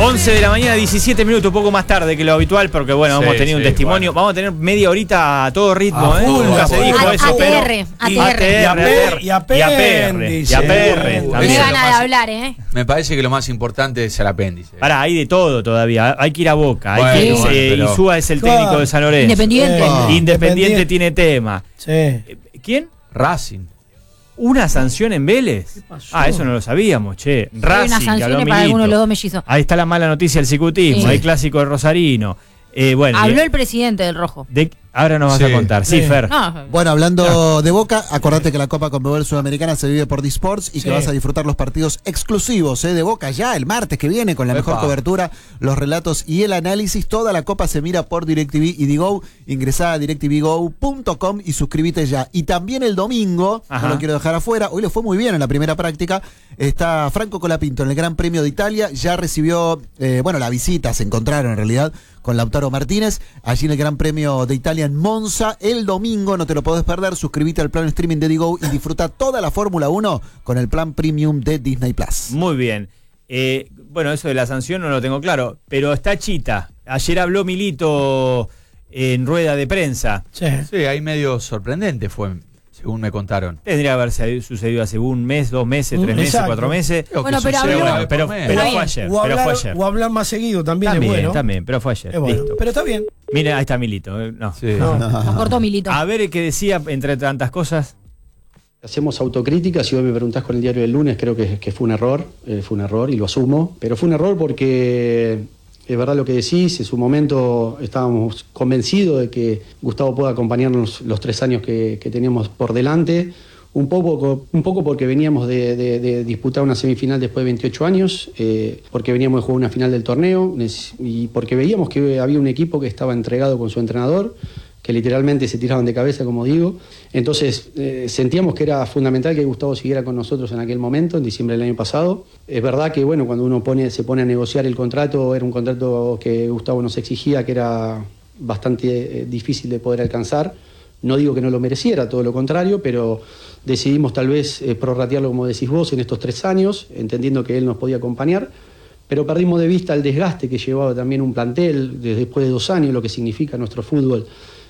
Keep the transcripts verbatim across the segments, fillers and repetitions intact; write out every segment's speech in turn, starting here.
once de la mañana, diecisiete minutos, un poco más tarde que lo habitual, porque bueno, Sí, hemos tenido sí, un testimonio. bueno. Vamos a tener media horita a todo ritmo, A ¿eh? full, Nunca se a dijo full. eso, A- pero. ATR, Y ATR. A P R, Y a P- y A P R, apéndice. y A P R, Uh, también. Qué Eso gana lo de más- hablar, ¿eh? Me parece que lo más importante es el apéndice. Pará, hay de todo todavía. Hay que ir a Boca. Bueno, hay que, bueno, eh, pero- Insúa es el Claro. técnico de San Lorenzo. Independiente. Eh, Independiente Independiente. tiene tema. Sí. Eh, ¿Quién? Racing. ¿Una sanción en Vélez? ¿Qué pasó? Ah, eso no lo sabíamos, che. Hay unas Racing, que habló sanciones para alguno de los Milito. dos mellizos. Ahí está la mala noticia del cicutismo. Sí. Hay clásico de Rosarino. Eh, bueno, Habló y- el presidente del Rojo. de- ahora nos vas Sí. a contar. Sí, Sí. Fer. No, Bueno, hablando de Boca, acordate que la Copa Conmebol Sudamericana se vive por Disports y Sí. que vas a disfrutar los partidos exclusivos ¿eh? de Boca ya el martes que viene con la Epa. mejor cobertura, los relatos y el análisis. Toda la Copa se mira por DirecTV y Digo. Ingresá a directv go punto com y suscríbete ya. Y también el domingo, Ajá. no lo quiero dejar afuera, hoy le fue muy bien en la primera práctica, está Franco Colapinto en el Gran Premio de Italia, ya recibió, eh, bueno, la visita, se encontraron en realidad con Lautaro Martínez, allí en el Gran Premio de Italia en Monza, el domingo, no te lo podés perder, suscríbete al plan streaming de Digo y disfruta toda la Fórmula uno con el plan premium de Disney Plus. Muy bien. Eh, bueno, eso de la sanción no lo tengo claro, pero está Chita. Ayer habló Milito en rueda de prensa. Sí. Sí, ahí medio sorprendente fue, según me contaron. Tendría que haberse sucedido hace un mes, dos meses, tres Mm, meses, exacto. cuatro meses. Creo que Bueno, pero sucede habló- una vez Pero, por mes. pero Está fue bien. ayer. O Pero hablar, fue ayer. o hablar más seguido también, También, es bueno. también, pero fue ayer. Es bueno. Listo. Pero está bien. Mira, ahí está Milito. eh, No. Sí. No. nos cortó Milito. A ver qué decía entre tantas cosas. Hacemos autocrítica, si hoy me preguntás con el diario del lunes, creo que, que fue un error, eh, fue un error y lo asumo, pero fue un error porque es verdad lo que decís, en su momento estábamos convencidos de que Gustavo pueda acompañarnos los tres años que, que teníamos por delante, un poco, un poco porque veníamos de, de- de disputar una semifinal después de veintiocho años, eh, porque veníamos de jugar una final del torneo y porque veíamos que había un equipo que estaba entregado con su entrenador, que literalmente se tiraban de cabeza, como digo. Entonces eh, sentíamos que era fundamental que Gustavo siguiera con nosotros en aquel momento, en diciembre del año pasado. Es verdad que bueno, cuando uno pone, se pone a negociar el contrato, era un contrato que Gustavo nos exigía, que era bastante eh, difícil de poder alcanzar. No digo que no lo mereciera, todo lo contrario, pero decidimos tal vez eh, prorratearlo, como decís vos, en estos tres años, entendiendo que él nos podía acompañar. Pero perdimos de vista el desgaste que llevaba también un plantel, desde después de dos años, lo que significa nuestro fútbol.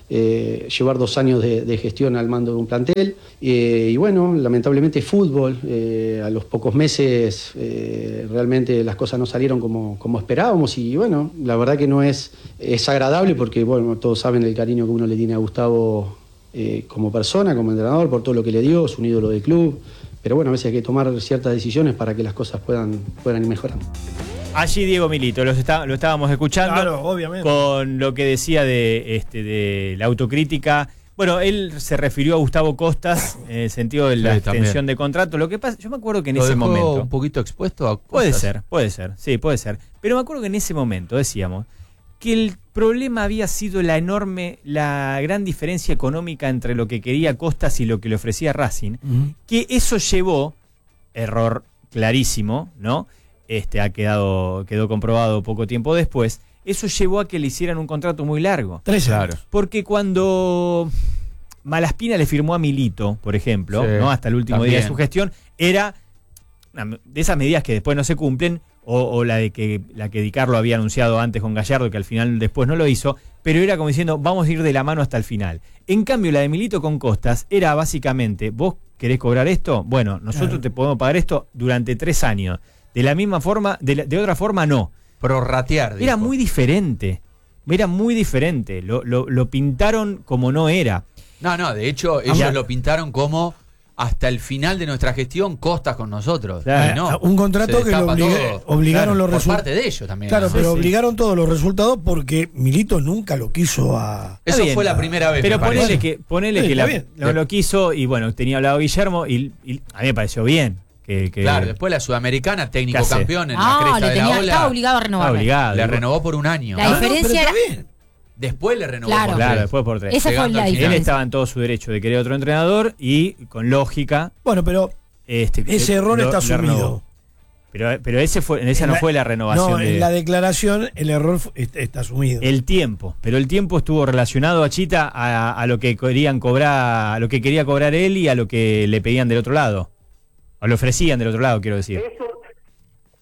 Eh, llevar dos años de, de gestión al mando de un plantel eh, y bueno, lamentablemente fútbol, eh, a los pocos meses eh, realmente las cosas no salieron como, como esperábamos y bueno, la verdad que no es, es agradable porque bueno, todos saben el cariño que uno le tiene a Gustavo eh, como persona, como entrenador, por todo lo que le dio, es un ídolo del club, pero bueno, a veces hay que tomar ciertas decisiones para que las cosas puedan, puedan ir mejorando. Allí Diego Milito, los está- lo estábamos escuchando. Claro, obviamente. Con lo que decía de, este, de la autocrítica. Bueno, él se refirió a Gustavo Costas en el sentido de la Sí, también. extensión de contrato. Lo que pasa, yo me acuerdo que en ¿Lo ese dejó momento. un poquito expuesto a Puede cosas? ser, puede ser, sí, puede ser. Pero me acuerdo que en ese momento decíamos que el problema había sido la enorme, la gran diferencia económica entre lo que quería Costas y lo que le ofrecía Racing, Ujú. que eso llevó, error clarísimo, ¿no? Este ha quedado, quedó comprobado poco tiempo después, eso llevó a que le hicieran un contrato muy largo. Tres Claro. años. Porque cuando Malaspina le firmó a Milito, por ejemplo, Sí, ¿no? Hasta el último también. día de su gestión, era una de esas medidas que después no se cumplen, o, o la de que la que Di Carlo había anunciado antes con Gallardo, que al final después no lo hizo, pero era como diciendo, vamos a ir de la mano hasta el final. En cambio, la de Milito con Costas era básicamente, vos querés cobrar esto, bueno, nosotros Claro. te podemos pagar esto durante tres años. De la misma forma, de, la- de otra forma no. Prorratear, Era dijo. muy diferente. Era muy diferente. Lo, lo, lo pintaron como no era. No, no, de hecho, ellos Ya. lo pintaron como hasta el final de nuestra gestión, Costas con nosotros. Claro. Y no, Un contrato se que lo destapa obliga- todo. obligaron los Por resultados. parte de ellos también. Claro, ¿no? pero sí. obligaron todos los resultados porque Milito nunca lo quiso a. Eso Está bien. fue la primera vez. Pero me parece. ponele que, ponele Sí, que está la- bien. no lo quiso y bueno, tenía hablado Guillermo y, y a mí me pareció bien. Que, que Claro, después la Sudamericana, técnico ¿Qué hace? campeón en la Ah, cresta le de tenía, la estaba ola, obligado a estaba renovar. obligado. le renovó por un año. La Ah, no, diferencia pero era. está bien. Después le renovó Claro. por Claro, tres. después por tres. Esa fue Llegando la al final. Él diferencia. estaba en todo su derecho de querer otro entrenador y con lógica. Bueno, pero Este, ese eh, error lo- está lo renovó. asumido. Pero, pero ese fue, esa En no la- fue la renovación. No, de, en la declaración el error fu- está, está asumido. El tiempo, pero el tiempo estuvo relacionado a Chita a, a lo que querían cobrar, a lo que quería cobrar él y a lo que le pedían del otro lado, o le ofrecían del otro lado, quiero decir. Eso,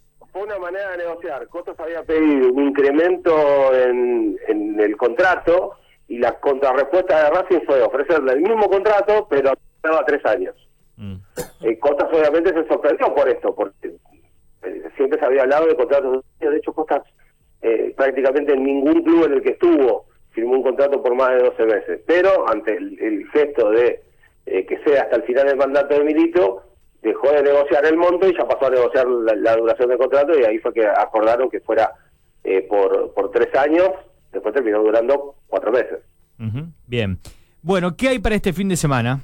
fue una manera de negociar. Costas había pedido un incremento en, en el contrato y la contrarrespuesta de Racing fue ofrecerle el mismo contrato, pero a tres años. Mm. Eh, Costas obviamente se sorprendió por esto, porque eh, siempre se había hablado de contratos. De hecho, Costas eh, prácticamente en ningún club en el que estuvo firmó un contrato por más de doce meses. Pero ante el, el gesto de eh, que sea hasta el final del mandato de Milito, dejó de negociar el monto y ya pasó a negociar la, la duración del contrato, y ahí fue que acordaron que fuera eh, por, por tres años, después terminó durando cuatro meses. Uh-huh. Bien. Bueno, ¿qué hay para este fin de semana?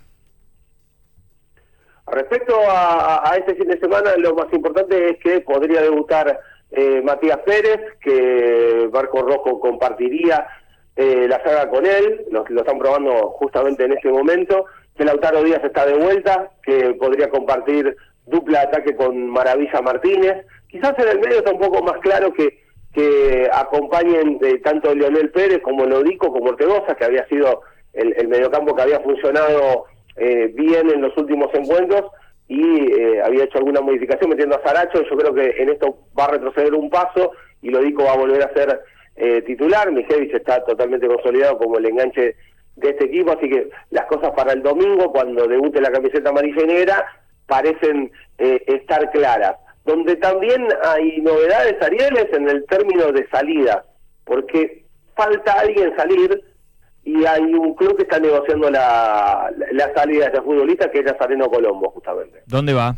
Respecto a, a este fin de semana, lo más importante es que podría debutar eh, Matías Pérez, que Marco Rojo compartiría eh, la saga con él, lo, lo están probando justamente en este momento, que Lautaro Díaz está de vuelta, que podría compartir dupla de ataque con Maravilla Martínez. Quizás en el medio está un poco más claro que, que acompañen eh, tanto Leonel Pérez como Lodico como Ortegoza, que había sido el, el mediocampo que había funcionado eh, bien en los últimos encuentros, y eh, había hecho alguna modificación metiendo a Saracho. Yo creo que en esto va a retroceder un paso y Lodico va a volver a ser eh, titular. Mijevich está totalmente consolidado como el enganche de este equipo, así que las cosas para el domingo, cuando debute la camiseta amarilla y negra, parecen eh, estar claras. Donde también hay novedades, Ariel, es en el término de salida, porque falta alguien salir y hay un club que está negociando la, la, la salida de este futbolista, que es Nazareno Colombo, justamente. ¿Dónde va?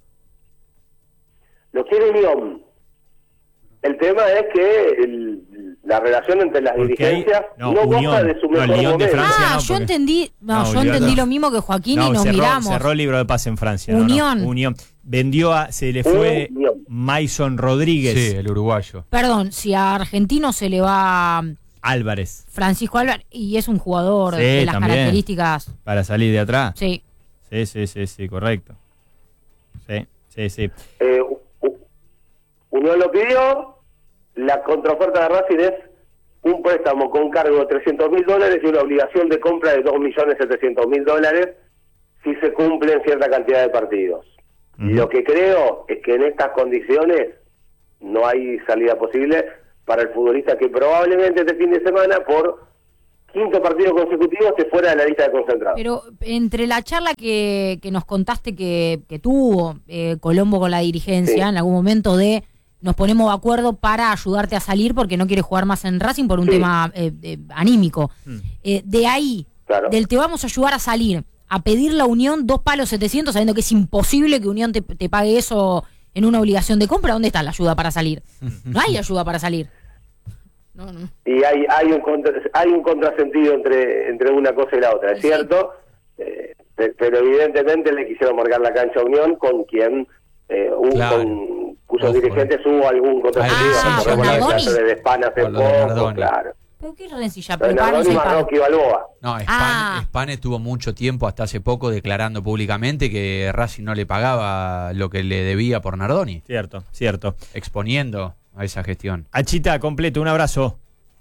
Lo quiere Unión. El tema es que el, la relación entre las Porque dirigencias hay, no, no Unión, goza de su no, mejor Lyon de momento. Francia. Ah, no, yo porque- entendí, no, No, yo olvidate. entendí lo mismo que Joaquín No, y nos cerró, miramos. cerró el libro de paz en Francia. no, no. Unión. Unión. Vendió a, se le fue Unión. Mason Rodríguez. Sí, el uruguayo. Perdón, si a Argentino se le va Álvarez. Francisco Álvarez y es un jugador Sí, de las también. características, Para salir de atrás. sí. Sí, sí, sí, sí, correcto. Sí, sí, sí. Eh, U- U- Unión lo pidió, la contraoferta de Racing es un préstamo con cargo de trescientos mil dólares y una obligación de compra de dos millones setecientos mil dólares si se cumplen cierta cantidad de partidos. Ujú. Lo que creo es que en estas condiciones no hay salida posible para el futbolista, que probablemente este fin de semana, por quinto partido consecutivo, esté fuera de la lista de concentrados. Pero entre la charla que, que nos contaste que, que tuvo eh, Colombo con la dirigencia, Sí. en algún momento de nos ponemos de acuerdo para ayudarte a salir porque no quiere jugar más en Racing por un Sí. tema eh, eh, anímico. Mm. Eh, de ahí, Claro. del te vamos a ayudar a salir, a pedir la Unión dos palos setecientos, sabiendo que es imposible que Unión te, te pague eso en una obligación de compra, ¿dónde está la ayuda para salir? No hay ayuda para salir. No, no. Y hay hay un contra, hay un contrasentido entre entre una cosa y la otra, es Sí. cierto, eh, pe- pero evidentemente le quisieron marcar la cancha a Unión, con quien eh, un, Claro. con cuyos Ojo, dirigentes hubo algún contrasentido. Ah, Recordemos con la Nardoni. clase de Despana hace Con lo de poco, Nardoni. claro. ¿Pero qué rencilla? Lo de Prepárense Nardoni para- más Rocky Balboa. No, Span, Ah. Span estuvo mucho tiempo, hasta hace poco, declarando públicamente que Racing no le pagaba lo que le debía por Nardoni, Cierto, cierto. exponiendo a esa gestión. Achita, completo, un abrazo.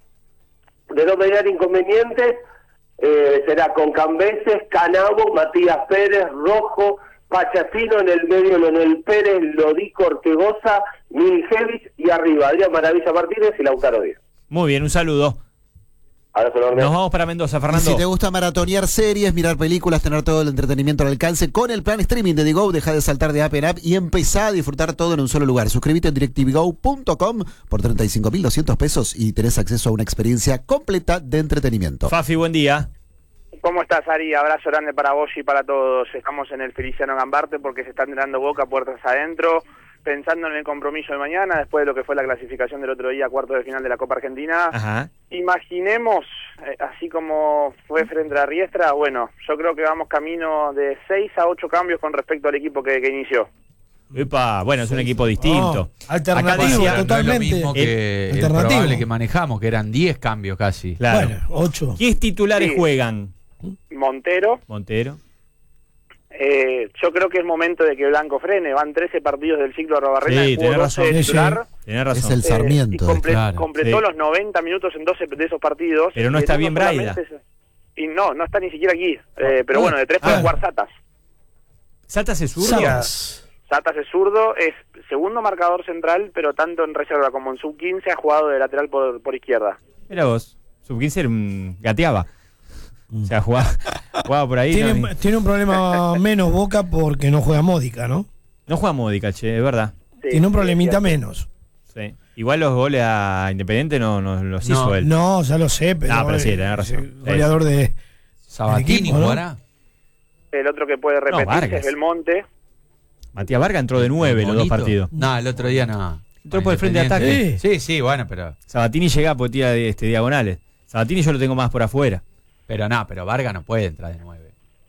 De no mediar inconvenientes, eh, será con Cambeses, Canabo, Matías Pérez, Rojo, Pachacino, en el medio Leonel Pérez, Lodico, Ortegoza, Miljevich, y arriba Adrián Maravilla Martínez y Lautaro Díaz. Muy bien, un saludo. Abrazo enorme. Nos vamos para Mendoza, Y Fernando. si te gusta maratonear series, mirar películas, tener todo el entretenimiento al alcance, con el plan streaming de Digo, deja de saltar de app en app y empezá a disfrutar todo en un solo lugar. Suscríbete en directivgo punto com por treinta y cinco mil doscientos pesos y tenés acceso a una experiencia completa de entretenimiento. Fafi, buen día. ¿Cómo estás, Ari? Abrazo grande para vos y para todos. Estamos en el Feliciano Gambarte porque se están dando Boca puertas adentro, pensando en el compromiso de mañana, después de lo que fue la clasificación del otro día, cuarto de final de la Copa Argentina. Ajá. Imaginemos, eh, así como fue frente a Riestra, bueno, yo creo que vamos camino de seis a ocho cambios con respecto al equipo que, que inició. Epa, bueno, es un equipo distinto. Oh, alternativo, Acá decía- No es lo totalmente. mismo que el Alternativo. probable que manejamos, que eran diez cambios casi. Claro. Bueno, ocho. ¿Qué titulares Sí. juegan? Montero, Montero. eh, yo creo que es momento de que Blanco frene. Van trece partidos del ciclo Arrobarrena, Sí, jugó tenés doce razón. de Sí, sí. titular. Tenés razón. Es el Eh, Sarmiento. y comple- claro. completó Sí. los noventa minutos en doce de esos partidos. Pero no Y está el bien uno solamente Braida. es- Y no, no está ni siquiera aquí. Eh, pero Ah, bueno, de tres ah. puede jugar Satas. ¿Satas es zurdo? Salas. Satas es zurdo, es segundo marcador central, pero tanto en reserva como en sub quince ha jugado de lateral por, por izquierda. Era vos, sub quince um, gateaba. O sea, jugaba, jugaba por ahí. Tiene, no, tiene un problema menos Boca porque no juega Módica, ¿no? no juega Módica, che, es verdad. Sí, Tiene un sí, problemita es cierto. menos. Sí. Igual los goles a Independiente no, no los No, hizo él. No, ya lo sé, pero, No, pero sí, eh, tenés razón. es goleador de Sabatini equipo, ¿no? jugará. El otro que puede repetir Vargas. es Belmonte. Matías Vargas entró de nueve los dos Bonito. partidos. No, el otro día no. Entró por el frente de Independiente. ataque. Sí, sí, bueno, pero Sabatini llega porque tira este, diagonales. Sabatini yo lo tengo más por afuera. pero no, pero Vargas no puede entrar de nueve.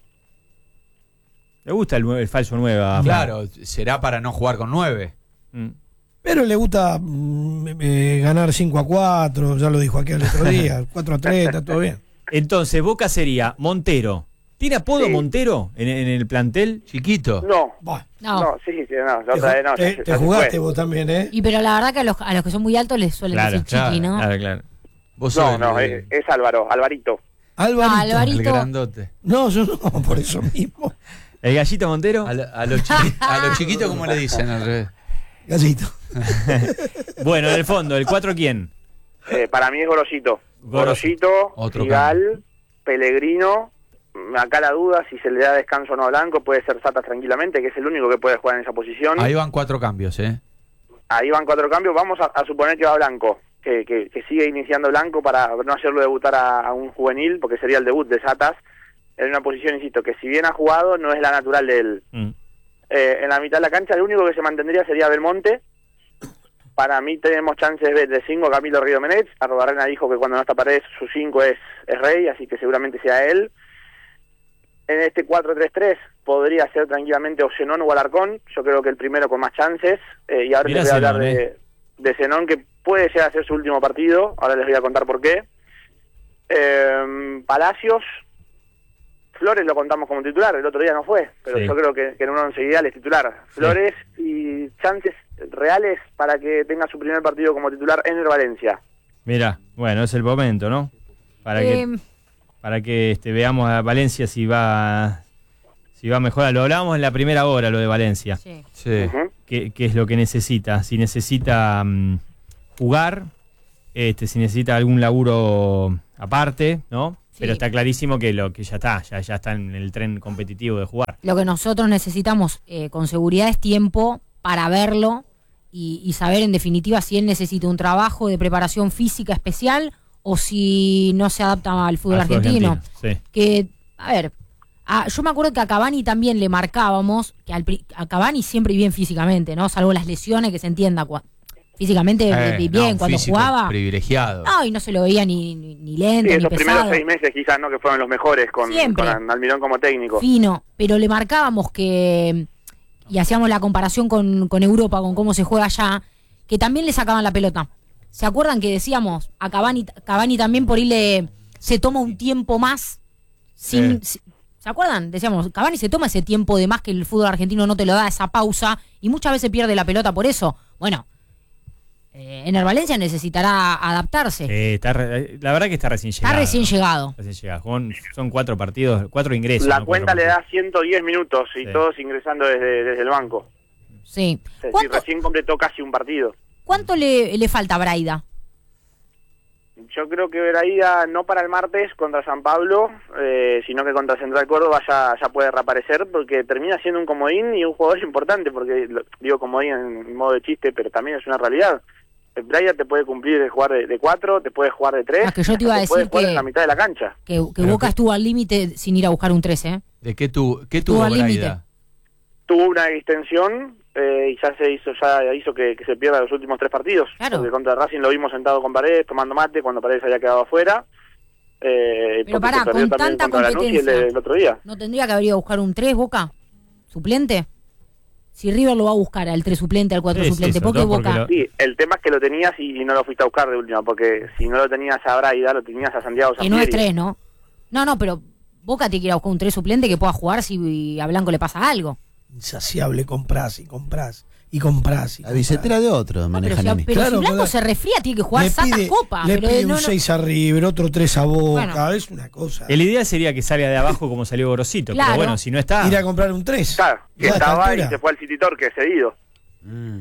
Le gusta el, nueve- el falso nueve. a- Claro, será para no jugar con nueve. Mm. Pero le gusta mm, eh, ganar cinco a cuatro, ya lo dijo aquí el otro día, cuatro a tres, está todo bien. Entonces, Boca sería Montero. ¿Tiene apodo Sí. Montero en, en el plantel? Chiquito. No, Bah, No. no, sí, sí, no, la te, otra vez no. te- ya se- te ya se jugaste fue. vos también, ¿eh? Y pero la verdad que a los, a los que son muy altos les suelen Claro, decir chiqui, ¿no? Claro, claro. Vos sos No, no, el, es, es Álvaro, Alvarito. Alvarito. Ah, Alvarito. el grandote. No, yo no, por eso mismo. ¿El Gallito Montero? A, lo- a los chiqui- a los chiquitos, ¿cómo le dicen al revés? Gallito. Bueno, en el fondo, ¿el cuatro quién? Eh, para mí es Gorosito. Gorosito. Gorosito, Otro Figal, Pellegrino. Acá la duda, si se le da descanso o no a Blanco, puede ser Satas tranquilamente, que es el único que puede jugar en esa posición. Ahí van cuatro cambios, ¿eh? Ahí van cuatro cambios. Vamos a, a suponer que va Blanco, que, que, que sigue iniciando Blanco para no hacerlo debutar a, a un juvenil, porque sería el debut de Satas. En una posición, insisto, que si bien ha jugado, no es la natural de él. Mm. Eh, en la mitad de la cancha, el único que se mantendría sería Belmonte. Para mí tenemos chances de, de cinco Camilo Río Menez. Arrobarrena dijo que cuando no está Paredes, su cinco es, es Rey, así que seguramente sea él. En este cuatro tres tres podría ser tranquilamente o Zenón o Alarcón. Yo creo que el primero con más chances. Eh, y ahora Mirá les voy a hablar Zenón, de, de Zenón, que puede llegar a ser su último partido. Ahora les voy a contar por qué. Eh, Palacios. Flores lo contamos como titular, el otro día no fue, pero Sí. yo creo que, que en un once ideal es titular. Flores y chances reales para que tenga su primer partido como titular en el Valencia. Mira, bueno, es el momento, ¿no? Para que, Eh, para que este, veamos a Valencia si va si va a mejorar. Lo hablábamos en la primera hora, lo de Valencia. sí. Sí. Ujú. ¿Qué, qué es lo que necesita? Si necesita mm, jugar, este, si necesita algún laburo aparte, ¿no? Sí. Pero está clarísimo que lo que ya está, ya, ya está en el tren competitivo de jugar. Lo que nosotros necesitamos eh, con seguridad es tiempo para verlo y, y saber en definitiva si él necesita un trabajo de preparación física especial o si no se adapta al fútbol Al fútbol argentino. argentino, sí. Que, a ver, a- yo me acuerdo que a Cavani también le marcábamos, que al, pri- a Cavani siempre bien físicamente, ¿no? Salvo las lesiones, que se entienda, cua- físicamente Eh, bien, no, un cuando físico jugaba. privilegiado. No, y no se lo veía ni, ni, ni lento, Sí, ni esos primeros pesado. seis meses quizás no que fueron los mejores con, Siempre. con Almirón como técnico. Fino, pero le marcábamos que, y hacíamos la comparación con, con Europa, con cómo se juega allá, que también le sacaban la pelota. ¿Se acuerdan que decíamos a Cavani, Cavani también por irle se toma un tiempo más sin... si- ¿Se acuerdan? Decíamos, Cavani se toma ese tiempo de más que el fútbol argentino no te lo da, esa pausa, y muchas veces pierde la pelota por eso. Bueno, eh, en el Valencia necesitará adaptarse. Eh, está re- la verdad que está recién llegado. Está recién llegado. Recién llegado. Son, son cuatro partidos, cuatro ingresos. La ¿no? cuenta Cuatro le da partidos. ciento diez minutos y Sí. todos ingresando desde, desde el banco. Sí. Es decir, ¿Cuánto, recién completó casi un partido. cuánto le, le falta a Braida? Yo creo que Braida no para el martes contra San Pablo, eh, sino que contra Central Córdoba ya, ya puede reaparecer, porque termina siendo un comodín y un jugador importante, porque lo- digo comodín en modo de chiste, pero también es una realidad. Braida te puede cumplir de jugar de, de cuatro, te puede jugar de tres, Ah, que yo te iba a puede decir jugar que- en la mitad de la cancha. Que, que Pero Boca que- estuvo al límite sin ir a buscar un trece, ¿eh? ¿De qué, tu, qué Estuvo tuvo al límite. Braida? Tuvo una extensión eh, y ya se hizo ya hizo que, que se pierda los últimos tres partidos. Claro. Porque contra Racing lo vimos sentado con Paredes, tomando mate, cuando Paredes había quedado afuera. Eh, Pero porque pará, se perdió con también tanta contra Lanús y el, competencia. el otro día. ¿No tendría que haber ido a buscar un tres, Boca? ¿Suplente? Si River lo va a buscar al tres suplente, al cuatro Sí, sí, suplente, sobre ¿por qué todo porque Boca? lo- Sí, el tema es que lo tenías y, y no lo fuiste a buscar de última, porque si no lo tenías a Braida, lo tenías a Santiago Que no es Sampieri. tres, ¿no? No, no, pero Boca tiene que ir a buscar un tres suplente que pueda jugar si a Blanco le pasa algo. Insaciable, comprás y comprás y comprás. Y La billetera de otro Pero, maneja si, Nani. pero Claro, si Blanco claro. se resfría, tiene que jugar le Sata pide, Copa. le pero pide no, un no- seis a River, otro tres a Boca, Bueno. es una cosa. El ideal sería que salga de abajo como salió Gorosito, Claro. pero bueno, si no está. Ir a comprar un tres. Claro, que Ya, a esta estaba y altura. se fue al City Torque cedido. Mm.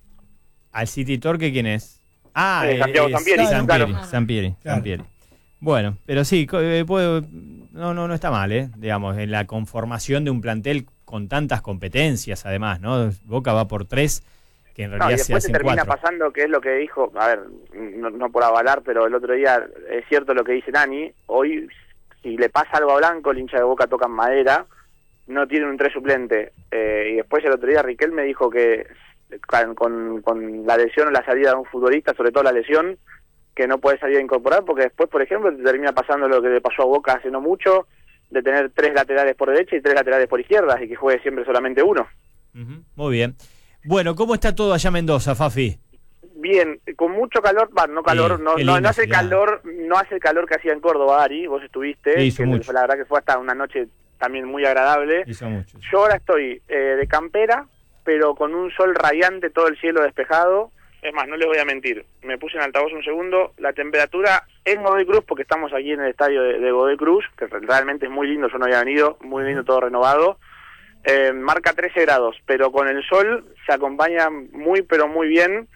Al City Torque, ¿quién es? Ah, Eh, Santiago es Sampieri, Sampieri, claro. Sampieri, Claro. Sampieri. Bueno, pero sí, co- eh, puedo- no, no, no está mal, ¿eh? Digamos, en la conformación de un plantel con tantas competencias, además, ¿no? Boca va por tres, que en No, y realidad se después se hacen termina cuatro. pasando, que es lo que dijo, a ver, no, no por avalar, pero el otro día es cierto lo que dice Nani, hoy si le pasa algo a Blanco, el hincha de Boca toca en madera, no tiene un tres suplente. Eh, y después el otro día Riquel me dijo que con, con, con la lesión o la salida de un futbolista, sobre todo la lesión, que no puede salir a incorporar, porque después, por ejemplo, te termina pasando lo que le pasó a Boca hace no mucho, de tener tres laterales por derecha y tres laterales por izquierda, y que juegue siempre solamente uno. Ujú, muy bien. Bueno, ¿cómo está todo allá en Mendoza, Fafi? Bien, con mucho calor, bah, no calor, Sí, no, qué no, linda no hace el ciudad. calor, no hace el calor que hacía en Córdoba, Ari, vos estuviste, Sí, hizo que mucho. la verdad que fue hasta una noche también muy agradable. Hizo mucho. Yo ahora estoy eh, de campera, pero con un sol radiante, todo el cielo despejado. Es más, no les voy a mentir, me puse en altavoz un segundo, la temperatura en Godoy Cruz, porque estamos aquí en el estadio de, de Godoy Cruz, que realmente es muy lindo, yo no había venido, muy lindo, todo renovado, eh, marca trece grados, pero con el sol se acompaña muy, pero muy bien.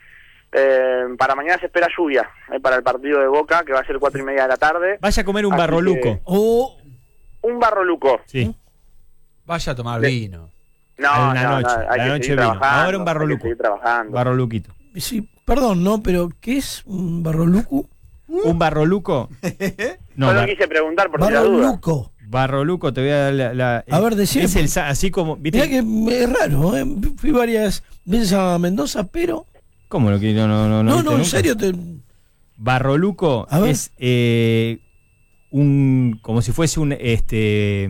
Eh, para mañana se espera lluvia, eh, para el partido de Boca, que va a ser cuatro y media de la tarde. Vaya a comer un Así barroluco. que- O Un barro luco. Sí. Vaya a tomar Le- vino. No, A la no, noche, no, a hay la que noche seguir vino. trabajando. Ahora un barro hay que luco. seguir trabajando. Barroluquito. sí, perdón, ¿no? Pero ¿qué es un barroluco? ¿Un barroluco? No, Solo bar- quise preguntar por si la duda. Barroluco. barroluco, te voy a dar la... la- A ver, decime, Es el, porque- sa- así como... ¿viste? Mirá que es raro, ¿eh? Fui varias veces a Mendoza, pero... ¿Cómo lo que no, no, no, No, viste no, en nunca? serio, te... Barroluco A ver. es eh, un... como si fuese un... este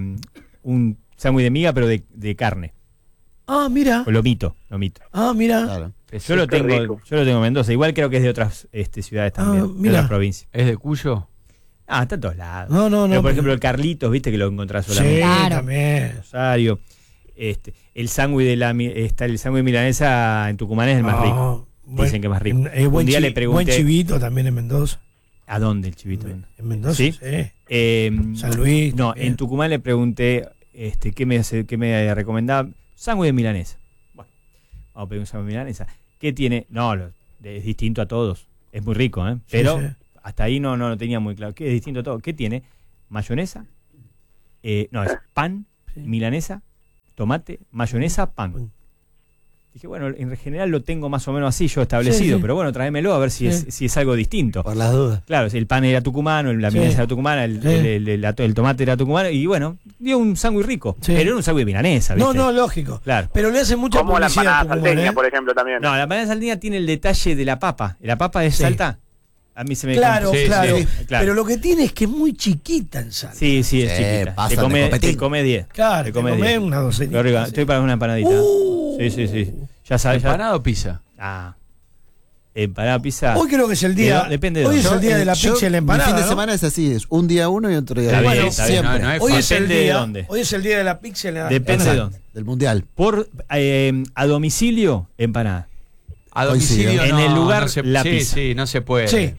un sándwich de miga, pero de, de carne. Ah, mira, O lomito, lomito. ah, mira. Claro. Yo lo Qué tengo, rico. yo lo tengo en Mendoza. Igual creo que es de otras este, ciudades también, Ah, de mira. otras provincias. ¿Es de Cuyo? Ah, está en todos lados. No, no, no. Pero, por pero- ejemplo, el Carlitos, viste que lo encontrás Sí, solamente Claro. también. en Rosario. Este, el sándwich de la mi- está el sándwich milanesa en Tucumán es el más Ah, rico. buen- Dicen que es más rico. eh, buen Un día chi- le pregunté- Buen chivito también en Mendoza. ¿A dónde el chivito? En Mendoza, ¿Sí? sí. Eh, San Luis. No, también. en Tucumán le pregunté este, qué me hace- qué me recomendaba. Sándwich de milanesa. Bueno, vamos a pedir un sándwich de milanesa. ¿Qué tiene? No, lo- es distinto a todos. Es muy rico, ¿eh? Pero sí. hasta ahí no, no lo tenía muy claro. ¿Qué es distinto a todo? ¿Qué tiene? Mayonesa. Eh, no, es pan, Sí. milanesa, tomate, mayonesa, pan. Pan. Dije, bueno, en general lo tengo más o menos así yo establecido, Sí, sí. pero bueno, tráemelo a ver si, Sí. es, si es algo distinto. Por las dudas. Claro, si el pan era tucumano, la Sí. milanesa era tucumana, el, Sí. el- el- el- la- el tomate era tucumano, y bueno, dio un sándwich rico. Sí. Pero era un sándwich de milanesa, ¿viste? No, no, lógico. Claro. Pero le hace mucha Como la publicidad empanada a Tucumán, salteña, ¿eh? por ejemplo, también. No, la empanada salteña tiene el detalle de la papa. La papa de Sí. Salta, a mí se me... Claro, Sí, claro. sí, claro. Pero lo que tiene es que es muy chiquita en sal. Sí, sí, es Sí, chiquita. pasan Te de come, copetín. te come diez. Claro, te te come comés diez. una docenita. Lo arriba, sí. estoy para una empanadita. Uh. Sí, sí, sí. Ya sabes. Ya... ¿Empanada o pizza? Ah. Empanada, pizza. Hoy creo que es el día. Pero depende de hoy es dónde. el día de la Yo- pizza y la Mi empanada. fin de ¿no? semana es así, es un día uno y otro día Está otro. bien, Bueno, está bien. siempre. No, no es Hoy es el Depende de día. dónde. Hoy es el día de la pizza y la Depende de empanada. dónde. Del mundial. Por eh, a domicilio, empanada. A Coincido. domicilio En no, el lugar, no se, la sí, pizza. sí, no se puede. Sí,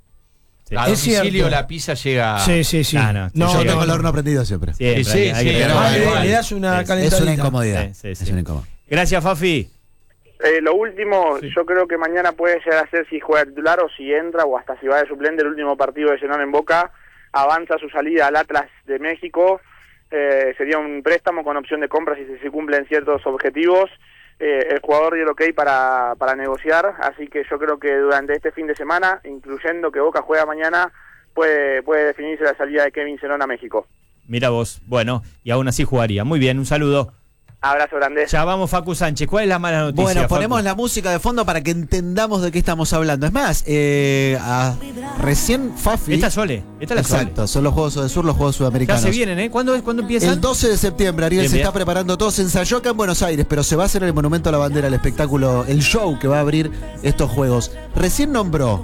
Sí. A Es domicilio cierto. la pizza llega... sí, sí, sí. Ah, no, no, Yo sí, tengo no, el no. horno prendido siempre. Siempre, Sí, hay- sí, hay que sí, tener- no, Ah, igual, le, igual. le das una Sí, sí. Es calentadita. una incomodidad. Sí, sí, Es sí. una incomodidad. Gracias, Fafi. Eh, lo último, Sí. yo creo que mañana puede llegar a ser si juega titular o si entra o hasta si va de suplente. El último partido de Zenón en Boca avanza su salida al Atlas de México. Eh, sería un préstamo con opción de compra si se, se cumplen ciertos objetivos. Eh, el jugador dio el ok para, para negociar, así que yo creo que durante este fin de semana, incluyendo que Boca juega mañana, puede, puede definirse la salida de Kevin Zenón a México. Mira vos. Bueno, y aún así jugaría. Muy bien, un saludo. Abrazo grande. Ya vamos, Facu Sánchez. ¿Cuál es la mala noticia? Bueno, Facu? ponemos la música de fondo para que entendamos de qué estamos hablando. Es más, eh, a- recién Fafi. Esta es Sole. Esta es la Sole. Exacto, son los Juegos del Sur, los Juegos Ya Sudamericanos. se vienen, ¿eh? ¿Cuándo, ¿cuándo empiezan? El doce de septiembre, Ariel, Bien, se bien. está preparando todo. Se ensayó acá en Buenos Aires, pero se va a hacer en el Monumento a la Bandera, el espectáculo, el show que va a abrir estos Juegos. Recién nombró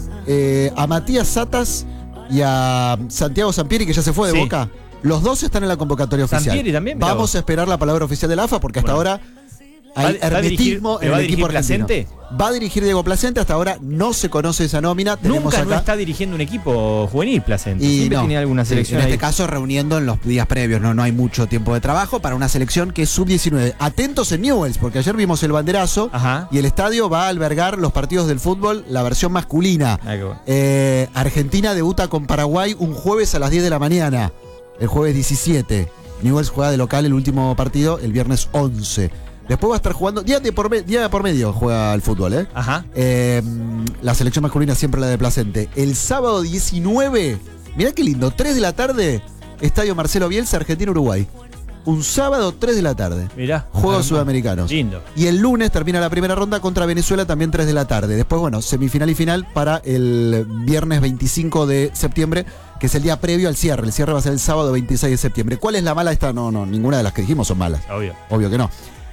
eh, a Matías Satas y a Santiago Sampieri, que ya se fue de Sí. Boca. Los dos están en la convocatoria oficial. Sampieri también, mirá Vamos vos. a esperar la palabra oficial de la A F A, porque hasta Bueno. ahora Hay ¿Va- va a dirigir- hermetismo en ¿va a el equipo dirigir argentino. Placente? Va a dirigir Diego Placente, hasta ahora no se conoce esa nómina. Tenemos Nunca acá. no está dirigiendo un equipo juvenil Placente. Y Siempre no. tiene alguna Sí, selección en ahí. este caso reuniendo en los días previos, no, no hay mucho tiempo de trabajo para una selección que es sub diecinueve. Atentos en Newell's, porque ayer vimos el banderazo Ajá. y el estadio va a albergar los partidos del fútbol, la versión masculina. Ah, qué bueno. Eh, Argentina debuta con Paraguay un jueves a las diez de la mañana, el jueves diecisiete. Newell's juega de local el último partido el viernes once. Después va a estar jugando, día de por, me- día por medio juega el fútbol, ¿eh? Ajá. Eh, la selección masculina siempre la de Placente. El sábado diecinueve, mirá qué lindo, tres de la tarde, Estadio Marcelo Bielsa, Argentina-Uruguay. Un sábado, tres de la tarde. Mirá. Juegos sudamericanos. Lindo. Y el lunes termina la primera ronda contra Venezuela, también tres de la tarde. Después, bueno, semifinal y final para el viernes veinticinco de septiembre, que es el día previo al cierre. El cierre va a ser el sábado veintiséis de septiembre. ¿Cuál es la mala esta? No, no, ninguna de las que dijimos son malas. Obvio. Obvio que no.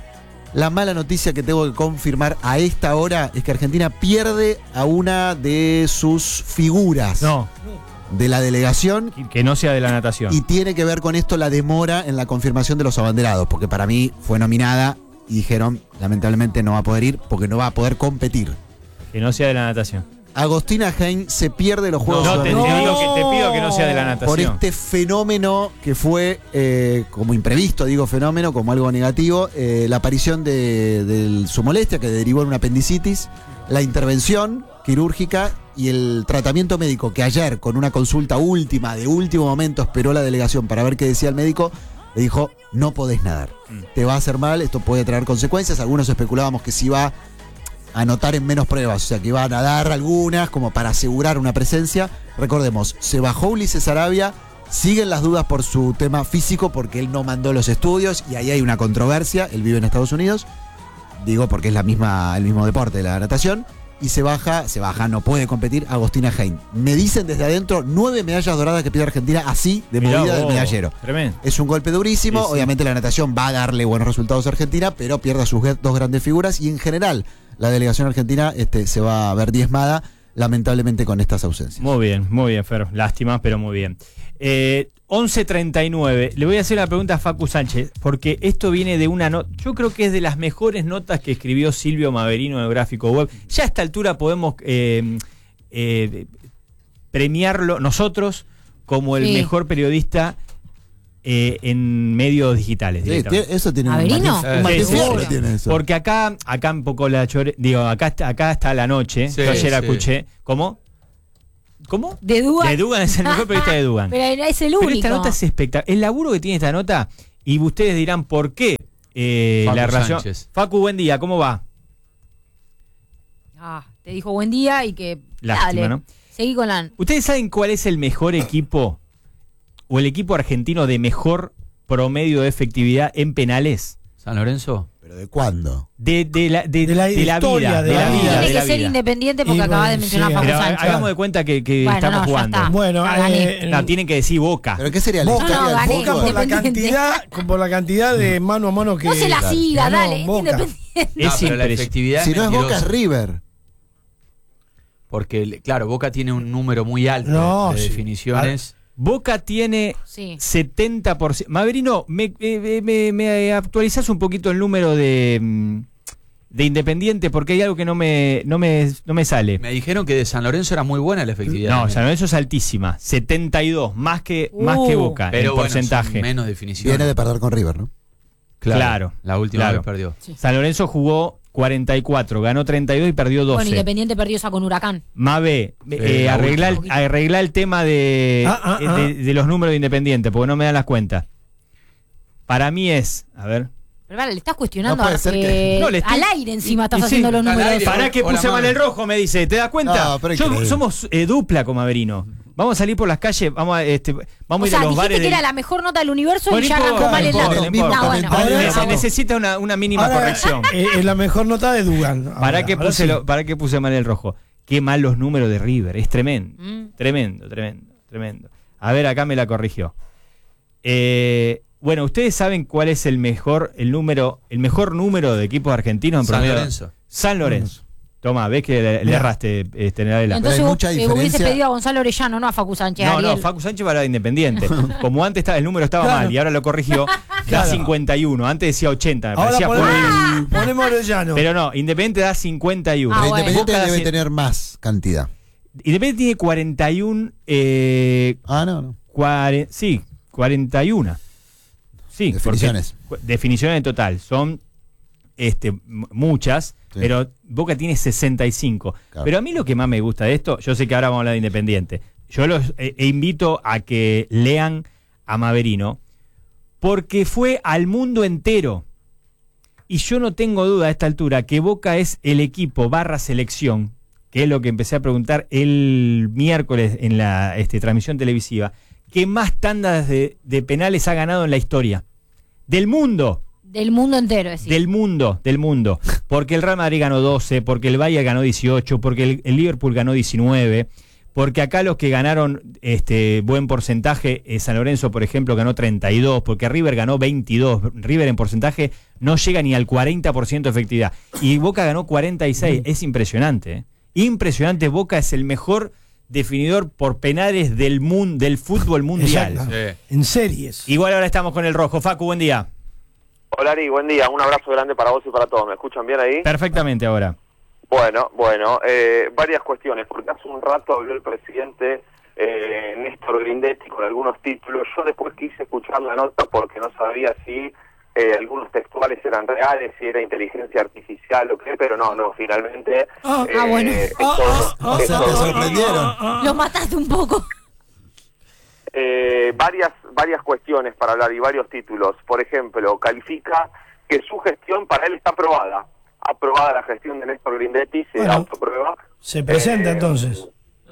La mala noticia que tengo que confirmar a esta hora es que Argentina pierde a una de sus figuras No, de la delegación. que- que no sea de la natación. Y tiene que ver con esto la demora en la confirmación de los abanderados, porque para mí fue nominada y dijeron, lamentablemente no va a poder ir porque no va a poder competir. Que no sea de la natación. Agostina Hein se pierde los Juegos No, te, te Sudamericanos digo que, te pido que no sea de la natación. por este fenómeno que fue eh, como imprevisto, digo fenómeno, como algo negativo, eh, la aparición de, de su molestia que derivó en una apendicitis, la intervención quirúrgica y el tratamiento médico que ayer, con una consulta última, de último momento, esperó la delegación para ver qué decía el médico, le dijo, no podés nadar, Mm. te va a hacer mal, esto puede traer consecuencias, algunos especulábamos que si va a anotar en menos pruebas, o sea que iba a nadar algunas como para asegurar una presencia. Recordemos, se bajó Ulises Arabia, siguen las dudas por su tema físico porque él no mandó los estudios y ahí hay una controversia, él vive en Estados Unidos, digo porque es la misma, el mismo deporte de la natación, y se baja, se baja, no puede competir Agostina Hein. Me dicen desde adentro nueve medallas doradas que pide Argentina así de Mirá movida del vos, medallero. Tremendo. Es un golpe durísimo, Sí, sí. obviamente la natación va a darle buenos resultados a Argentina, pero pierde a sus ge- dos grandes figuras y en general la delegación argentina este, se va a ver diezmada lamentablemente con estas ausencias. Muy bien, muy bien, Fer. Lástima, pero muy bien. Eh, once treinta y nueve. Le voy a hacer la pregunta a Facu Sánchez, porque esto viene de una nota. Yo creo que es de las mejores notas que escribió Silvio Maverino en el Gráfico Web. Ya a esta altura podemos eh, eh, premiarlo nosotros como el Sí. mejor periodista eh, en medios digitales. Sí, directamente. tiene- eso tiene un ¿Averino? matiz- Eh, un matiz sí, fierro sí. tiene eso. Porque acá, acá un poco la chore, digo, acá está, acá está la noche. Sí, Yo ayer sí. escuché. ¿Cómo? ¿Cómo? De Dugan. De Dugan es el mejor periodista de Dugan. Pero es el Pero único. esta nota es espectacular. El laburo que tiene esta nota, y ustedes dirán por qué eh, Facu la relación. Sánchez. Facu, buen día, ¿cómo va? Ah, te dijo buen día y que. Lástima, dale, ¿no? Seguí con la. ¿Ustedes saben cuál es el mejor equipo o el equipo argentino de mejor promedio de efectividad en penales? ¿San Lorenzo? ¿Pero de cuándo? De, de la, de, De la de la historia, vida, de de la la vida. vida. Tiene de que la ser vida. independiente porque Y acaba de bueno, mencionar sí, a Facu Pero Sánchez. hagamos de cuenta que, que Bueno, estamos no, ya jugando. está. Bueno, Ya gané. eh, No, tienen que decir Boca. ¿Pero qué sería la Boca, historia no, del gané, Boca fútbol? por la Independiente. cantidad, por la cantidad de mano a mano que No se la siga, ganó dale. Boca. Independiente. Es No, pero la impresionante. efectividad Si no es Boca mentirosa, es River. Porque, claro, Boca tiene un número muy alto No, de sí. definiciones. Boca tiene Sí. setenta por ciento. Maverino, me, me, me, me actualizás un poquito el número de, mm, de Independiente porque hay algo que no me, no me, no me sale. Me dijeron que de San Lorenzo era muy buena la efectividad. No, también. San Lorenzo es altísima, setenta y dos, más que, más que Uh. Boca Pero en bueno, son porcentaje. menos definiciones. Viene de perder con River, ¿no? Claro, La última claro. vez perdió. San Lorenzo jugó cuarenta y cuatro, ganó treinta y dos y perdió doce. Bueno, Independiente perdió esa con Huracán. Mabe, eh, la arregla, el, última. arregla el tema de, Ah, ah, eh, ah. de, de los números de Independiente, porque no me dan las cuentas. Para mí es, a ver, Pero vale, le estás cuestionando No puede ser eh, que- No, le estoy- al aire encima y- estás y sí, haciendo los al números. aire. ¿para qué Hola, puse mal mano. el rojo? Me dice, ¿te das cuenta? No, pero Yo- increíble. somos eh, dupla con Maverino. Vamos a salir por las calles, vamos a, este, vamos O a ir sea, a los dijiste bares. que del- era la mejor nota del universo Bueno, y ya no arrancó importa, mal el no dato. importa, el mismo No, bueno. comentario. Ne- Ahora- se necesita una, una mínima Ahora, corrección. eh, es la mejor nota de Dugan. ¿Para Ahora, qué, ahora puse sí. lo- ¿Para qué puse mal el rojo? Qué mal los números de River, es tremendo. Mm. Tremendo, tremendo, tremendo. A ver, acá me la corrigió. Eh, bueno, ¿ustedes saben cuál es el mejor, el número, el mejor número de equipos argentinos en San promedio? Lorenzo. San Lorenzo. Toma, ves que le, le Mira. erraste, este, Narela. Entonces hay vos mucha eh, hubiese diferencia. pedido a Gonzalo Orellano, no a Facu Sánchez. No, Ariel. no, Facu Sánchez va a la de Independiente. Como antes estaba, el número estaba Claro. mal y ahora lo corrigió. Claro. cincuenta y uno, antes decía ochenta, me Ahora parecía ponemos, fuerte. ponemos Orellano. Pero no, Independiente da cincuenta y uno. Ah, Pero bueno. Independiente Boca da debe cien- tener más cantidad. Independiente tiene cuarenta y uno, eh, Ah, no, no. cuare- sí, cuarenta y uno. Sí, Definiciones. porque- definiciones en total. Son este, m- muchas, Sí. pero Boca tiene sesenta y cinco. Claro. Pero a mí lo que más me gusta de esto, yo sé que ahora vamos a hablar de Independiente. Yo los eh, e invito a que lean a Maverino, porque fue al mundo entero. Y yo no tengo duda a esta altura que Boca es el equipo barra selección, que es lo que empecé a preguntar el miércoles en la este, transmisión televisiva, que más tandas de, de penales ha ganado en la historia. Del mundo. Del mundo entero, es decir. Del mundo, del mundo. Porque el Real Madrid ganó doce, porque el Bayern ganó dieciocho, porque el, el Liverpool ganó diecinueve, porque acá los que ganaron este buen porcentaje, eh, San Lorenzo, por ejemplo, ganó treinta y dos, porque River ganó veintidós. River en porcentaje no llega ni al cuarenta por ciento de efectividad. Y Boca ganó cuarenta y seis. Es impresionante, ¿eh? Impresionante. Boca es el mejor definidor por penales del mundo, del fútbol mundial. Exacto. Sí. En series. Igual ahora estamos con el rojo. Facu, buen día. Hola Ari, buen día, un abrazo grande para vos y para todos, ¿me escuchan bien ahí? Perfectamente ahora. Bueno, bueno, eh, varias cuestiones, porque hace un rato habló el presidente eh, Néstor Grindetti con algunos títulos, yo después quise escuchar la nota porque no sabía si eh, algunos textuales eran reales, si era inteligencia artificial o qué, pero no, no, finalmente... Ah, eh, ah, bueno. es Ah, todo- ah, ah, O es sea, todo- te sorprendieron. Lo mataste un poco. Eh, varias varias cuestiones para hablar y varios títulos. Por ejemplo, califica que su gestión para él está aprobada. Aprobada la gestión de Néstor Grindetti, se Bueno, autoprueba. Se presenta Eh, entonces.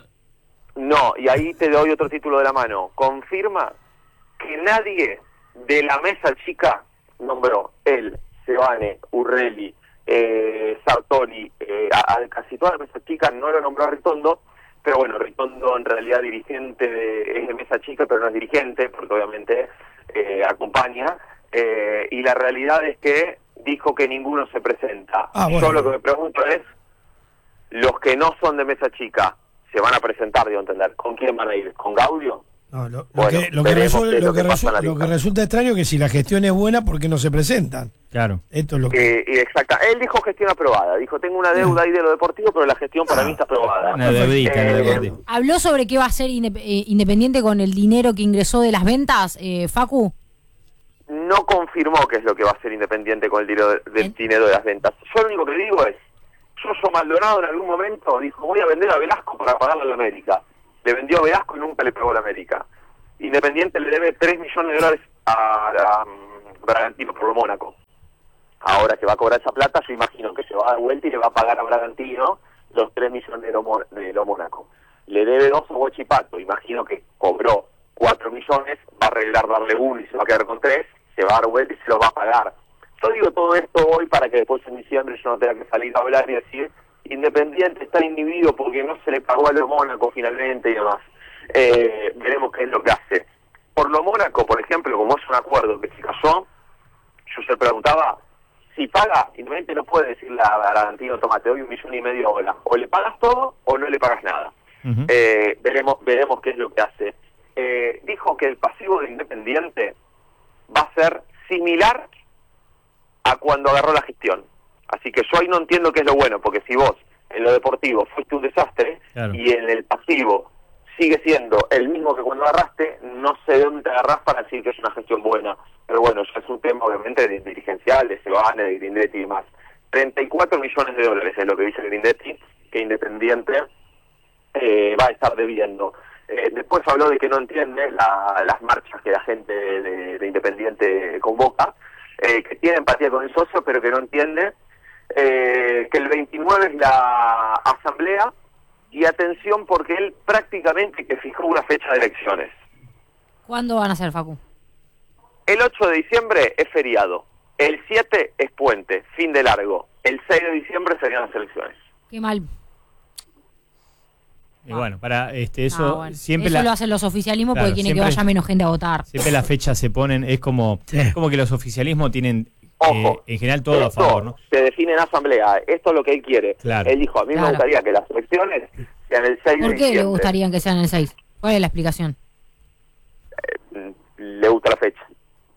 No, y ahí te doy otro título de la mano. Confirma que nadie de la mesa chica nombró él, Sebane, Urrelli, eh, Sartori, eh, a, a casi toda la mesa chica no lo nombró a Ritondo, pero bueno, Ritondo en realidad dirigente de, es de mesa chica, pero no es dirigente, porque obviamente eh, acompaña, eh, y la realidad es que dijo que ninguno se presenta. Ah, bueno. Yo lo que me pregunto es, los que no son de mesa chica, se van a presentar, digo entender, ¿con quién van a ir? ¿Con Gaudio? No, lo, lo Bueno, que, lo, que veremos resu- qué es lo lo que que pasa en resu- la lo lista. que resulta extraño es que si la gestión es buena, ¿por qué no se presentan? Claro. Esto es lo que... Eh, y exacta. Él dijo gestión aprobada. Dijo, tengo una deuda ahí de lo deportivo, pero la gestión para mí está aprobada. Una deudita, una Eh, deudita. ¿Habló sobre qué va a ser Indep- eh, Independiente con el dinero que ingresó de las ventas, eh, Facu? No confirmó qué es lo que va a hacer Independiente con el dinero de, del ¿Eh? dinero de las ventas. Yo lo único que digo es, Yoyo Maldonado en algún momento dijo, voy a vender a Velasco para pagarle a la América. Le vendió a Velasco y nunca le pagó a la América. Independiente le debe tres millones de dólares a, a um, Bragantino por lo Mónaco. Ahora que va a cobrar esa plata, yo imagino que se va a dar vuelta y le va a pagar a Bragantino los tres millones de lo, Mo- de lo Mónaco. Le debe dos a Huachipato, imagino que cobró cuatro millones, va a arreglar darle uno y se va a quedar con tres, se va a dar vuelta y se los va a pagar. Yo digo todo esto hoy para que después en diciembre yo no tenga que salir a hablar y decir Independiente está inhibido porque no se le pagó a lo Mónaco finalmente y demás. Eh, veremos qué es lo que hace. Por lo Mónaco, por ejemplo, como es un acuerdo que se cayó, yo se preguntaba, si paga, Independiente no puede decirle a Bragantino, toma, te doy un millón y medio ahora, o le pagas todo o no le pagas nada. Ujú. Eh, veremos veremos qué es lo que hace. Eh, dijo que el pasivo de Independiente va a ser similar a cuando agarró la gestión. Así que yo ahí no entiendo qué es lo bueno, porque si vos en lo deportivo fuiste un desastre Claro. y en el pasivo sigue siendo el mismo que cuando agarraste, no sé de dónde te agarrás para decir que es una gestión buena. Pero bueno, ya es un tema obviamente de dirigencial, de Sebane, de Grindetti y demás. treinta y cuatro millones de dólares es lo que dice Grindetti, que Independiente eh, va a estar debiendo. Eh, después habló de que no entiende la- las marchas que la gente de, de Independiente convoca, eh, que tiene empatía con el socio, pero que no entiende eh, que el veintinueve es la asamblea, y atención porque él prácticamente que fijó una fecha de elecciones. ¿Cuándo van a ser, Facu? El ocho de diciembre es feriado, el siete es puente, fin de largo, el seis de diciembre serían las elecciones. Qué mal. Y bueno, para este eso Ah, bueno. siempre Eso la, lo hacen los oficialismos Claro, porque quieren que siempre- vaya menos gente a votar. siempre las fechas se ponen, es como, Sí. es como que los oficialismos tienen Ojo, eh, en general todo a esto favor, ¿no? se define en asamblea, esto es lo que él quiere. Claro. Él dijo, a mí Claro. me gustaría que las elecciones sean el seis de ¿Por qué diciembre. le gustarían que sean el seis? ¿Cuál es la explicación? Mm, Le gusta la fecha.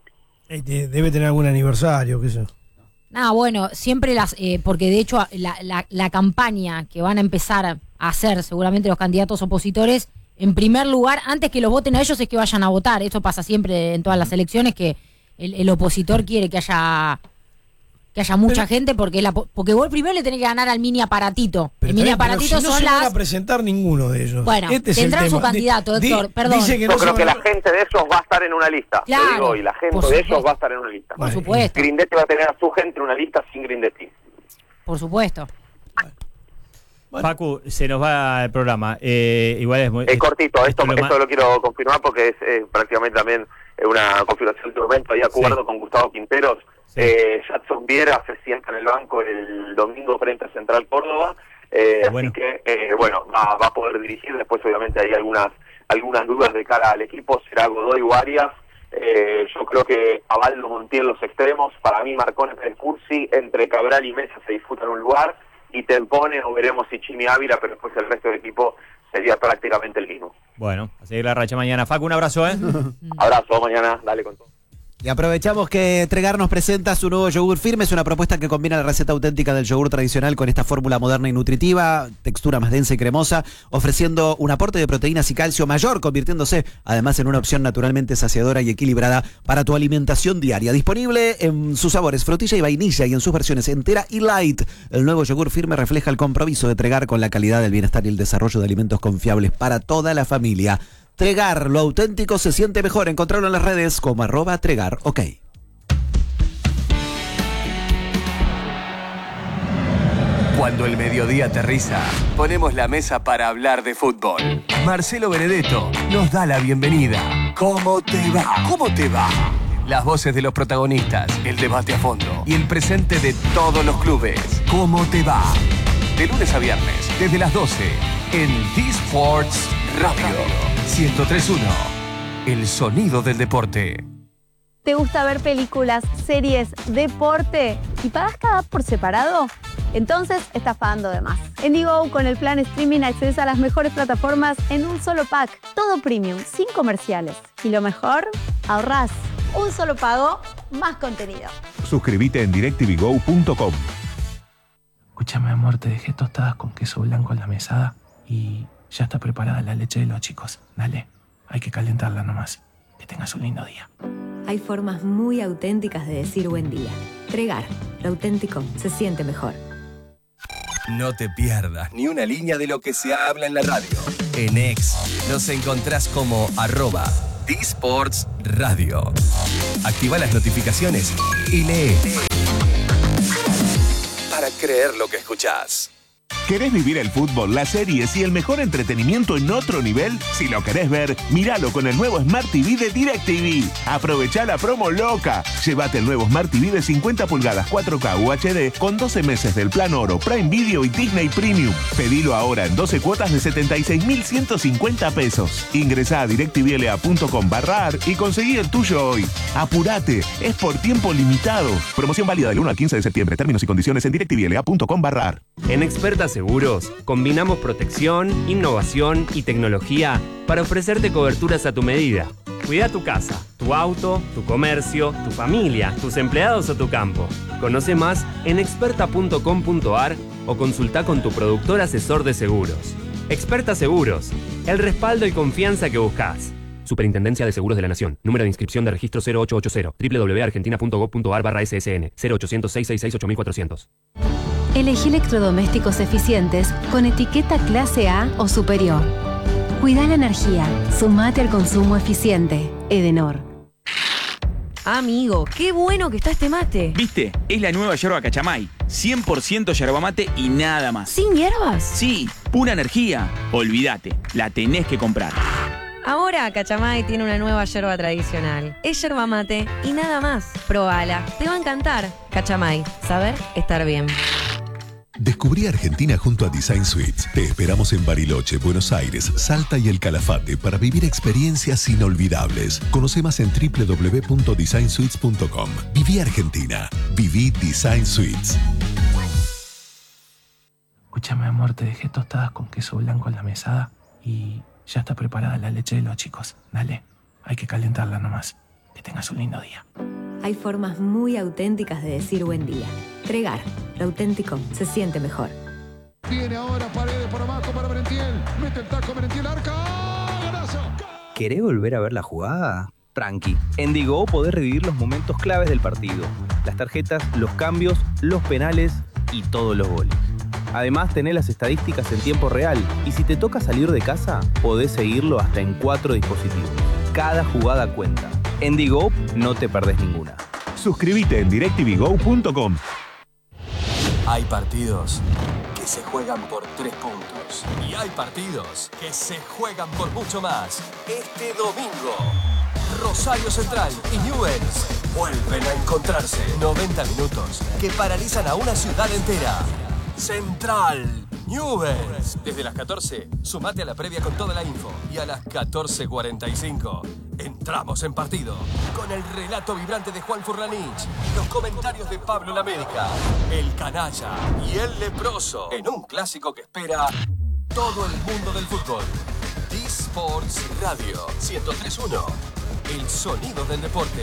Eh, de- debe tener algún aniversario, qué sé yo. Nada, bueno, siempre las, eh, porque de hecho la, la, la campaña que van a empezar a hacer seguramente los candidatos opositores, en primer lugar, antes que los voten a ellos es que vayan a votar. Esto pasa siempre en todas las elecciones, que el, el opositor quiere que haya que haya mucha Pero- gente, porque la, porque vos primero le tenés que ganar al mini aparatito. Pero el mini está bien, aparatito pero si no son se van las... a presentar ninguno de ellos. Bueno, Este es el tendrán su tema. candidato, Di- Héctor, di- perdón. Dice que Yo no se creo van que a- la gente de esos va a estar en una lista. Claro, Te digo, y la gente por de supuesto. ellos va a estar en una lista. Por supuesto, Grindetti va a tener a su gente en una lista sin Grindetti. por supuesto. Bueno. Facu, se nos va el programa. Eh, igual es muy. Es cortito, esto, es lo esto más- lo quiero confirmar porque es eh, prácticamente también eh, una configuración de momento. Hay acuerdo Sí. con Gustavo Quinteros. Sí. Eh, Jadson Viera se sienta en el banco el domingo frente a Central Córdoba. Eh, Ah, bueno. Así que, eh, bueno, va, va a poder dirigir. Después, obviamente, hay algunas algunas dudas de cara al equipo. Será Godoy o Arias. Eh, yo creo que Abaldo Montiel los extremos. Para mí, Marcone Pérez Cursi. Entre Cabral y Mesa se disputan un lugar. Y Tempone, o veremos si Chimi Ávila, pero después el resto del equipo sería prácticamente el mismo. Bueno, a seguir la racha mañana. Facu, un abrazo, ¿eh? Abrazo, mañana, dale con todo. Y aprovechamos que Tregar nos presenta su nuevo yogur firme. Es una propuesta que combina la receta auténtica del yogur tradicional con esta fórmula moderna y nutritiva, textura más densa y cremosa, ofreciendo un aporte de proteínas y calcio mayor, convirtiéndose además en una opción naturalmente saciadora y equilibrada para tu alimentación diaria. Disponible en sus sabores frutilla y vainilla y en sus versiones entera y light. El nuevo yogur firme refleja el compromiso de Tregar con la calidad del bienestar y el desarrollo de alimentos confiables para toda la familia. Tregar, lo auténtico se siente mejor. Encontrarlo en las redes como arroba Tregar, ok. Cuando el mediodía aterriza, ponemos la mesa para hablar de fútbol. Marcelo Benedetto nos da la bienvenida. ¿Cómo te va? ¿Cómo te va? Las voces de los protagonistas, el debate a fondo y el presente de todos los clubes. ¿Cómo te va? De lunes a viernes, desde las doce, en D-Sports Radio ciento tres punto uno. El sonido del deporte. ¿Te gusta ver películas, series, deporte y pagas cada app por separado? Entonces estás pagando de más. En Digo, con el plan streaming accedes a las mejores plataformas en un solo pack. Todo premium, sin comerciales. Y lo mejor, ahorrás. Un solo pago, más contenido. Suscríbete en directvgo punto com. Escúchame, amor, te dejé tostadas con queso blanco en la mesada y ya está preparada la leche de los chicos. Dale, hay que calentarla nomás. Que tengas un lindo día. Hay formas muy auténticas de decir buen día. Tregar, lo auténtico se siente mejor. No te pierdas ni una línea de lo que se habla en la radio. En X nos encontrás como arroba D-Sports Radio. Activa las notificaciones y lee. Para creer lo que escuchás. ¿Querés vivir el fútbol, las series y el mejor entretenimiento en otro nivel? Si lo querés ver, míralo con el nuevo Smart T V de DirecTV. Aprovechá la promo loca. Llévate el nuevo Smart T V de cincuenta pulgadas cuatro K U H D con doce meses del plan oro, Prime Video y Disney Premium. Pedilo ahora en doce cuotas de setenta y seis mil ciento cincuenta pesos. Ingresá a directvla punto com barra ar y conseguí el tuyo hoy. Apurate, es por tiempo limitado. Promoción válida del uno al quince de septiembre. Términos y condiciones en directvla punto com barra ar. En Experta Seguros, combinamos protección, innovación y tecnología para ofrecerte coberturas a tu medida. Cuida tu casa, tu auto, tu comercio, tu familia, tus empleados o tu campo. Conoce más en experta punto com punto ar o consulta con tu productor asesor de seguros. Experta Seguros, el respaldo y confianza que buscas. Superintendencia de Seguros de la Nación. Número de inscripción de registro cero ocho ocho cero. doble u doble u doble u punto argentina punto gov punto ar barra ese ese ene. cero ochocientos, seiscientos sesenta y seis, ocho mil cuatrocientos. Elegí electrodomésticos eficientes con etiqueta clase A o superior. Cuida la energía. Sumate al consumo eficiente. Edenor. Amigo, qué bueno que está este mate. ¿Viste? Es la nueva yerba Cachamay. cien por ciento yerba mate y nada más. ¿Sin hierbas? Sí, pura energía. Olvídate, la tenés que comprar. Ahora Cachamay tiene una nueva yerba tradicional. Es yerba mate y nada más. Probala, te va a encantar. Cachamay, saber estar bien. Descubrí Argentina junto a Design Suites. Te esperamos en Bariloche, Buenos Aires, Salta y El Calafate para vivir experiencias inolvidables. Conoce más en doble u doble u doble u punto design suites punto com. Viví Argentina. Viví Design Suites. Escúchame, amor, te dejé tostadas con queso blanco en la mesada y ya está preparada la leche de los chicos. Dale, hay que calentarla nomás. Que tengas un lindo día. hay formas muy auténticas de decir buen día. Tregar, lo auténtico se siente mejor. Viene ahora Paredes por abajo para Merentiel. Mete el taco Merentiel, arca. ¡Golazo! ¿Querés volver a ver la jugada? Tranqui. En Digo podés revivir los momentos claves del partido. Las tarjetas, los cambios, los penales y todos los goles. Además, tenés las estadísticas en tiempo real. Y si te toca salir de casa, podés seguirlo hasta en cuatro dispositivos. Cada jugada cuenta. En Digo no te perdés ninguna. Suscríbete en directvgo punto com. Hay partidos que se juegan por tres puntos. Y hay partidos que se juegan por mucho más. Este domingo, Rosario Central y Newell's vuelven a encontrarse. noventa minutos que paralizan a una ciudad entera. Central Newell's. Desde las catorce, sumate a la previa con toda la info. Y a las catorce cuarenta y cinco, entramos en partido. Con el relato vibrante de Juan Furlanich, los comentarios de Pablo Lamérica, el canalla y el leproso. En un clásico que espera todo el mundo del fútbol. D-Sports Radio ciento tres punto uno. El sonido del deporte.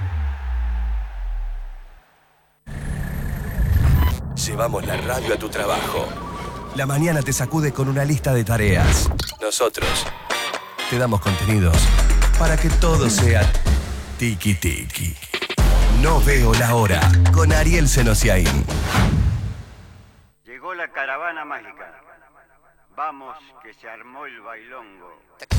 Llevamos la radio a tu trabajo. La mañana te sacude con una lista de tareas. Nosotros te damos contenidos para que todo sea tiki tiki. No veo la hora con Ariel Senosiaín. Llegó la caravana mágica. Vamos, que se armó el bailongo.